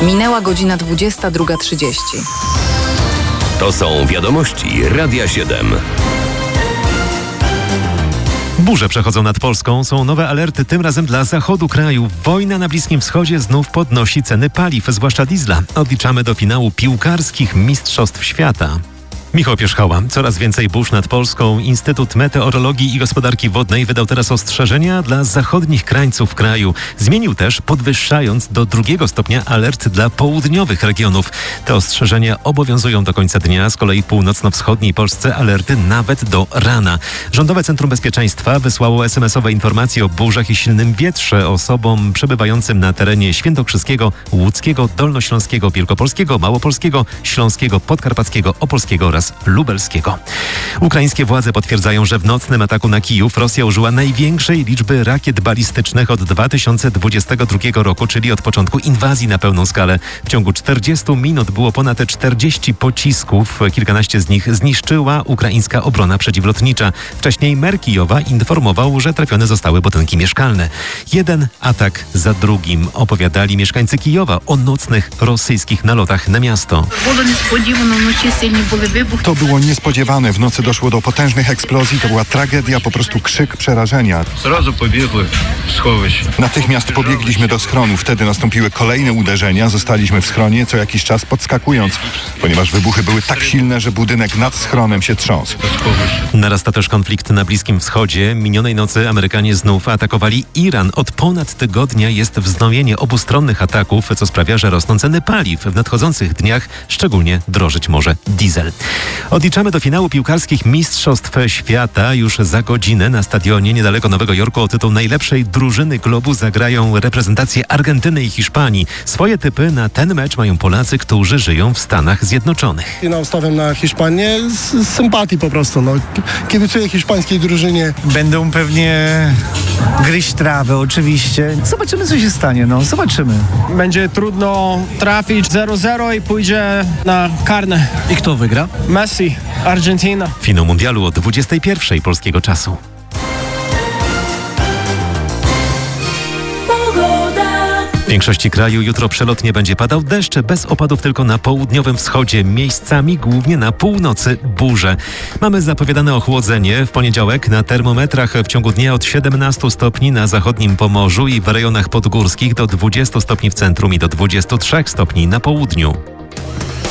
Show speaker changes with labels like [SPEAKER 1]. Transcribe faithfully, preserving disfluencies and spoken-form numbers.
[SPEAKER 1] Minęła godzina dwudziesta druga trzydzieści.
[SPEAKER 2] To są wiadomości Radia siedem.
[SPEAKER 3] Burze przechodzą nad Polską, są nowe alerty, tym razem dla zachodu kraju. Wojna na Bliskim Wschodzie znów podnosi ceny paliw, zwłaszcza diesla. Odliczamy do finału piłkarskich Mistrzostw Świata. Michał Pierzchała. Coraz więcej burz nad Polską. Instytut Meteorologii i Gospodarki Wodnej wydał teraz ostrzeżenia dla zachodnich krańców kraju. Zmienił też, podwyższając do drugiego stopnia alert dla południowych regionów. Te ostrzeżenia obowiązują do końca dnia, z kolei w północno-wschodniej Polsce alerty nawet do rana. Rządowe Centrum Bezpieczeństwa wysłało es em esowe informacje o burzach i silnym wietrze osobom przebywającym na terenie świętokrzyskiego, łódzkiego, dolnośląskiego, wielkopolskiego, małopolskiego, śląskiego, podkarpackiego, opolskiego oraz lubelskiego. Ukraińskie władze potwierdzają, że w nocnym ataku na Kijów Rosja użyła największej liczby rakiet balistycznych od dwa tysiące dwudziestego drugiego roku, czyli od początku inwazji na pełną skalę. W ciągu czterdziestu minut było ponad czterdzieści pocisków. Kilkanaście z nich zniszczyła ukraińska obrona przeciwlotnicza. Wcześniej mer Kijowa informował, że trafione zostały budynki mieszkalne. Jeden atak za drugim. Opowiadali mieszkańcy Kijowa o nocnych rosyjskich nalotach na miasto.
[SPEAKER 4] To było niespodziewane. W nocy doszło do potężnych eksplozji. To była tragedia, po prostu krzyk przerażenia. Natychmiast pobiegliśmy do schronu. Wtedy nastąpiły kolejne uderzenia. Zostaliśmy w schronie co jakiś czas podskakując, ponieważ wybuchy były tak silne, że budynek nad schronem się trząsł.
[SPEAKER 3] Narasta też konflikt na Bliskim Wschodzie. Minionej nocy Amerykanie znów atakowali Iran. Od ponad tygodnia jest wznowienie obustronnych ataków, co sprawia, że rosną ceny paliw. W nadchodzących dniach szczególnie drożyć może diesel. Odliczamy do finału piłkarskich Mistrzostw Świata. Już za godzinę na stadionie niedaleko Nowego Jorku o tytuł najlepszej drużyny globu zagrają reprezentacje Argentyny i Hiszpanii. Swoje typy na ten mecz mają Polacy, którzy żyją w Stanach Zjednoczonych.
[SPEAKER 5] Ja stawiam na Hiszpanię z, z sympatii po prostu. No. Kibicuję hiszpańskiej drużynie.
[SPEAKER 6] Będą pewnie gryźć trawę oczywiście. Zobaczymy, co się stanie. No, zobaczymy.
[SPEAKER 7] Będzie trudno trafić zero zero i pójdzie na karne.
[SPEAKER 6] I kto wygra?
[SPEAKER 7] Messi, Argentyna.
[SPEAKER 3] Finał mundialu o dwudziestej pierwszej polskiego czasu. W większości kraju jutro przelotnie będzie padał deszcz, bez opadów tylko na południowym wschodzie, miejscami głównie na północy burze. Mamy zapowiadane ochłodzenie. W poniedziałek na termometrach w ciągu dnia od siedemnastu stopni na zachodnim Pomorzu i w rejonach podgórskich do dwudziestu stopni w centrum i do dwudziestu trzech stopni na południu.